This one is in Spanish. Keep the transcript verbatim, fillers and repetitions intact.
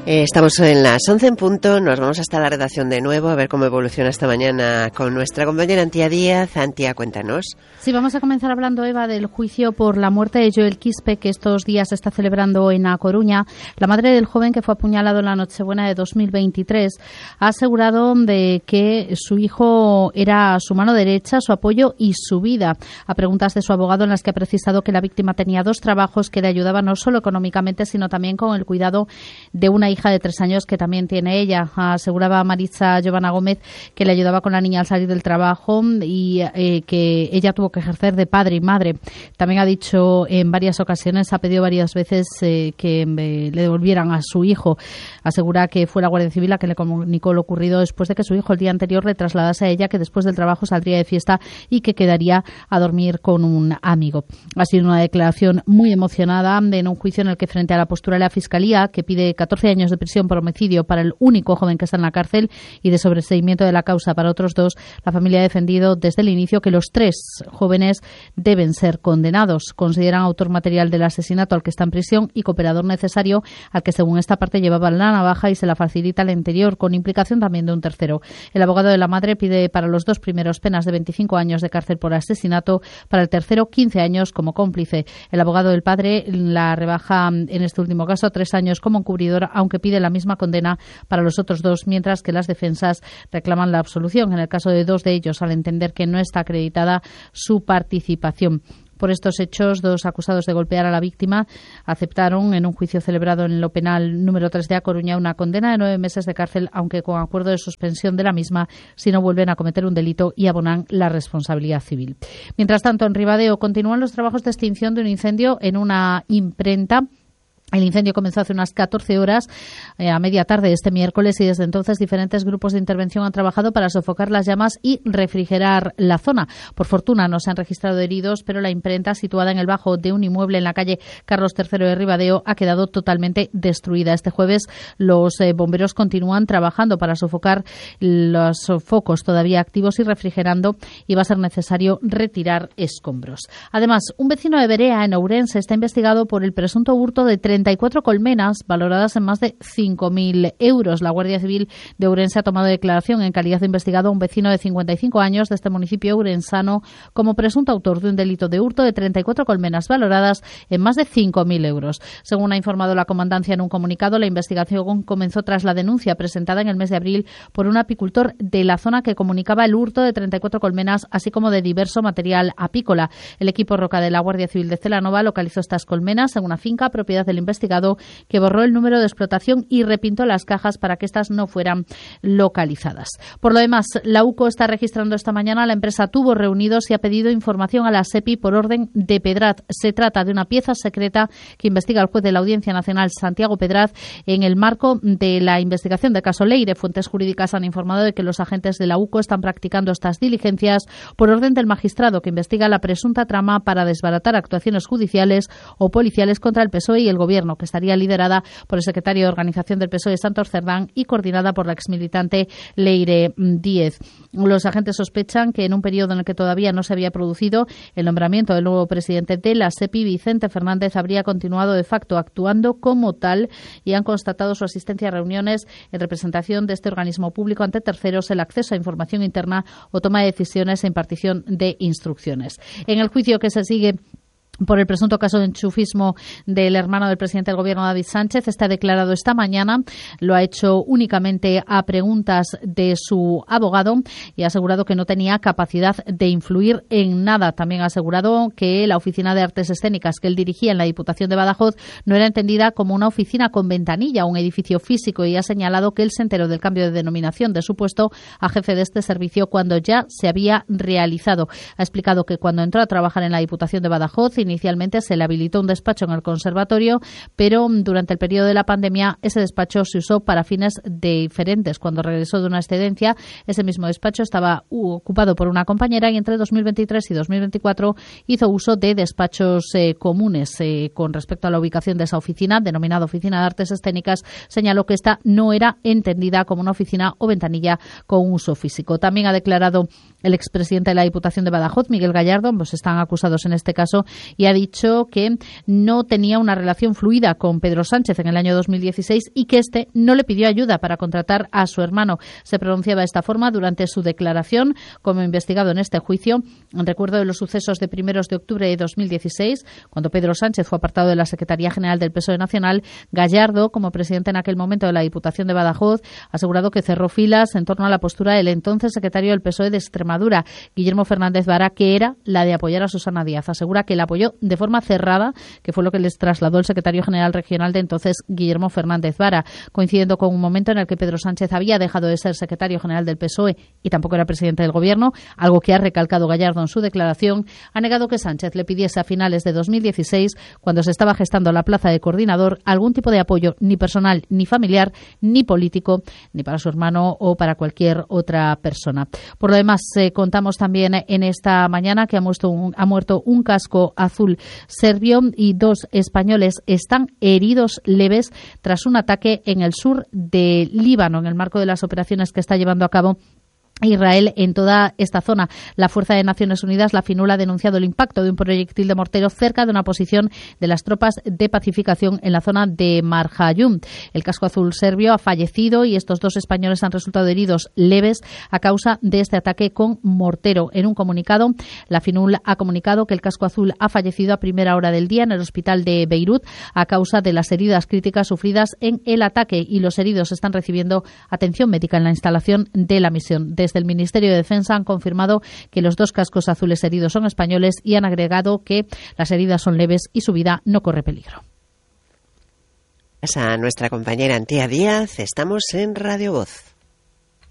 Eh, estamos en las once en punto, nos vamos hasta la redacción de nuevo a ver cómo evoluciona esta mañana con nuestra compañera Antía Díaz. Antía, cuéntanos. Sí, vamos a comenzar hablando, Eva, del juicio por la muerte de Joel Quispe, que estos días se está celebrando en A Coruña. La madre del joven que fue apuñalado en la Nochebuena de dos mil veintitrés ha asegurado de que su hijo era su mano derecha, su apoyo y su vida. A preguntas de su abogado, en las que ha precisado que la víctima tenía dos trabajos que le ayudaban no solo económicamente, sino también con el cuidado de una hija de tres años que también tiene ella. Aseguraba Maritza Giovanna Gómez que le ayudaba con la niña al salir del trabajo y eh, que ella tuvo que ejercer de padre y madre. También ha dicho en varias ocasiones, ha pedido varias veces eh, que eh, le devolvieran a su hijo. Asegura que fue la Guardia Civil la que le comunicó lo ocurrido después de que su hijo el día anterior le trasladase a ella que después del trabajo saldría de fiesta y que quedaría a dormir con un amigo. Ha sido una declaración muy emocionada en un juicio en el que, frente a la postura de la Fiscalía, que pide catorce años de prisión por homicidio para el único joven que está en la cárcel y de sobreseimiento de la causa para otros dos, la familia ha defendido desde el inicio que los tres jóvenes deben ser condenados. Consideran autor material del asesinato al que está en prisión y cooperador necesario al que, según esta parte, llevaba la navaja y se la facilita al interior, con implicación también de un tercero. El abogado de la madre pide para los dos primeros penas de veinticinco años de cárcel por asesinato, para el tercero quince años como cómplice. El abogado del padre la rebaja en este último caso a tres años como encubridor, aunque pide la misma condena para los otros dos, mientras que las defensas reclaman la absolución en el caso de dos de ellos, al entender que no está acreditada su participación. Por estos hechos, dos acusados de golpear a la víctima aceptaron en un juicio celebrado en lo penal número tres de A Coruña una condena de nueve meses de cárcel, aunque con acuerdo de suspensión de la misma si no vuelven a cometer un delito y abonan la responsabilidad civil. Mientras tanto, en Ribadeo continúan los trabajos de extinción de un incendio en una imprenta. El incendio comenzó hace unas catorce horas eh, a media tarde este miércoles y desde entonces diferentes grupos de intervención han trabajado para sofocar las llamas y refrigerar la zona. Por fortuna no se han registrado heridos, pero la imprenta, situada en el bajo de un inmueble en la calle Carlos tercero de Ribadeo, ha quedado totalmente destruida. Este jueves los eh, bomberos continúan trabajando para sofocar los focos todavía activos y refrigerando, y va a ser necesario retirar escombros. Además, un vecino de Berea, en Ourense, está investigado por el presunto hurto de treinta y cuatro colmenas valoradas en más de cinco mil euros. La Guardia Civil de Ourense ha tomado declaración en calidad de investigado a un vecino de cincuenta y cinco años de este municipio ourensano como presunto autor de un delito de hurto de treinta y cuatro colmenas valoradas en más de cinco mil euros. Según ha informado la comandancia en un comunicado, la investigación comenzó tras la denuncia presentada en el mes de abril por un apicultor de la zona que comunicaba el hurto de treinta y cuatro colmenas, así como de diverso material apícola. El equipo Roca de la Guardia Civil de Celanova localizó estas colmenas en una finca propiedad del investigado, que borró el número de explotación y repintó las cajas para que éstas no fueran localizadas. Por lo demás, la U C O está registrando esta mañana la empresa Tubos Reunidos y ha pedido información a la SEPI por orden de Pedraz. Se trata de una pieza secreta que investiga el juez de la Audiencia Nacional, Santiago Pedraz, en el marco de la investigación del caso Leire. Fuentes jurídicas han informado de que los agentes de la U C O están practicando estas diligencias por orden del magistrado que investiga la presunta trama para desbaratar actuaciones judiciales o policiales contra el P S O E y el Gobierno, que estaría liderada por el secretario de Organización del P S O E, Santos Cerdán, y coordinada por la exmilitante Leire Díez. Los agentes sospechan que en un periodo en el que todavía no se había producido el nombramiento del nuevo presidente de la SEPI, Vicente Fernández, habría continuado de facto actuando como tal, y han constatado su asistencia a reuniones en representación de este organismo público ante terceros, el acceso a información interna o toma de decisiones e impartición de instrucciones. En el juicio que se sigue por el presunto caso de enchufismo del hermano del presidente del Gobierno, David Sánchez, está declarado esta mañana. Lo ha hecho únicamente a preguntas de su abogado y ha asegurado que no tenía capacidad de influir en nada. También ha asegurado que la Oficina de Artes Escénicas que él dirigía en la Diputación de Badajoz no era entendida como una oficina con ventanilla, un edificio físico, y ha señalado que él se enteró del cambio de denominación de su puesto a jefe de este servicio cuando ya se había realizado. Ha explicado que cuando entró a trabajar en la Diputación de Badajoz, inicialmente se le habilitó un despacho en el conservatorio, pero durante el periodo de la pandemia ese despacho se usó para fines diferentes. Cuando regresó de una excedencia, ese mismo despacho estaba ocupado por una compañera y entre dos mil veintitrés y dos mil veinticuatro hizo uso de despachos eh, comunes. Eh, con respecto a la ubicación de esa oficina, denominada Oficina de Artes Escénicas, señaló que esta no era entendida como una oficina o ventanilla con uso físico. También ha declarado el expresidente de la Diputación de Badajoz, Miguel Gallardo. Pues están acusados en este caso y ha dicho que no tenía una relación fluida con Pedro Sánchez en el año dos mil dieciséis y que éste no le pidió ayuda para contratar a su hermano. Se pronunciaba de esta forma durante su declaración como investigado en este juicio, en recuerdo de los sucesos de primeros de octubre de dos mil dieciséis, cuando Pedro Sánchez fue apartado de la Secretaría General del P S O E Nacional. Gallardo, como presidente en aquel momento de la Diputación de Badajoz, ha asegurado que cerró filas en torno a la postura del entonces secretario del P S O E de Extremadura, Guillermo Fernández Vara, que era la de apoyar a Susana Díaz. Asegura que la apoyó de forma cerrada, que fue lo que les trasladó el secretario general regional de entonces, Guillermo Fernández Vara, coincidiendo con un momento en el que Pedro Sánchez había dejado de ser secretario general del P S O E y tampoco era presidente del Gobierno, algo que ha recalcado Gallardo en su declaración. Ha negado que Sánchez le pidiese a finales de dos mil dieciséis, cuando se estaba gestando la plaza de coordinador, algún tipo de apoyo ni personal, ni familiar, ni político, ni para su hermano o para cualquier otra persona. Por lo demás, eh, contamos también en esta mañana que ha muerto, un, ha muerto un casco azul serbio y dos españoles están heridos leves tras un ataque en el sur de Líbano, en el marco de las operaciones que está llevando a cabo Israel en toda esta zona. La Fuerza de Naciones Unidas, la FINUL, ha denunciado el impacto de un proyectil de mortero cerca de una posición de las tropas de pacificación en la zona de Marjayum. El casco azul serbio ha fallecido y estos dos españoles han resultado heridos leves a causa de este ataque con mortero. En un comunicado, la FINUL ha comunicado que el casco azul ha fallecido a primera hora del día en el hospital de Beirut a causa de las heridas críticas sufridas en el ataque, y los heridos están recibiendo atención médica en la instalación de la misión. De Desde el Ministerio de Defensa han confirmado que los dos cascos azules heridos son españoles y han agregado que las heridas son leves y su vida no corre peligro. A nuestra compañera Antía Díaz, estamos en Radio Voz.